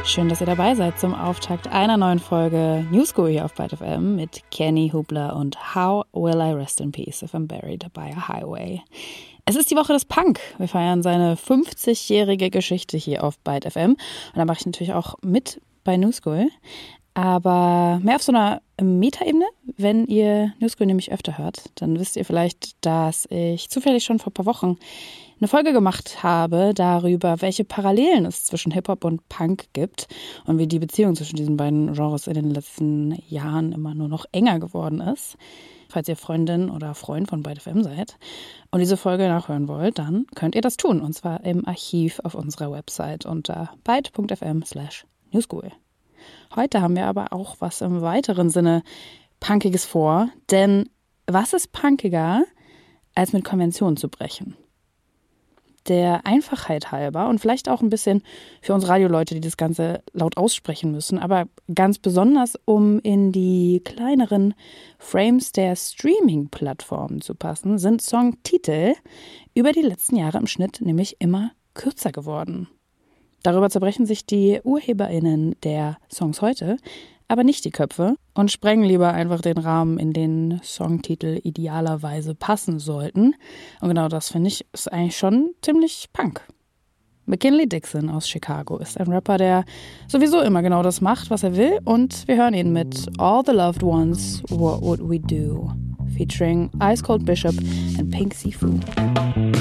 Schön, dass ihr dabei seid zum Auftakt einer neuen Folge Newschool hier auf Byte FM mit Kenny Hubler und How Will I Rest in Peace if I'm Buried by a Highway. Es ist die Woche des Punk. Wir feiern seine 50-jährige Geschichte hier auf Byte FM. Und da mache ich natürlich auch mit bei Newschool. Aber mehr auf so einer Meta-Ebene. Wenn ihr Newschool nämlich öfter hört, dann wisst ihr vielleicht, dass ich zufällig schon vor ein paar Wochen eine Folge gemacht habe darüber, welche Parallelen es zwischen Hip-Hop und Punk gibt und wie die Beziehung zwischen diesen beiden Genres in den letzten Jahren immer nur noch enger geworden ist. Falls ihr Freundin oder Freund von Byte FM seid und diese Folge nachhören wollt, dann könnt ihr das tun. Und zwar im Archiv auf unserer Website unter byte.fm/newschool. Heute haben wir aber auch was im weiteren Sinne Punkiges vor. Denn was ist punkiger, als mit Konventionen zu brechen? Der Einfachheit halber und vielleicht auch ein bisschen für uns Radioleute, die das Ganze laut aussprechen müssen, aber ganz besonders, um in die kleineren Frames der Streaming-Plattformen zu passen, sind Songtitel über die letzten Jahre im Schnitt nämlich immer kürzer geworden. Darüber zerbrechen sich die UrheberInnen der Songs heute aber nicht die Köpfe und sprengen lieber einfach den Rahmen, in den Songtitel idealerweise passen sollten. Und genau das, finde ich, ist eigentlich schon ziemlich Punk. McKinley Dixon aus Chicago ist ein Rapper, der sowieso immer genau das macht, was er will. Und wir hören ihn mit All the Loved Ones, What Would We Do? Featuring Ice Cold Bishop und Pink Sifu.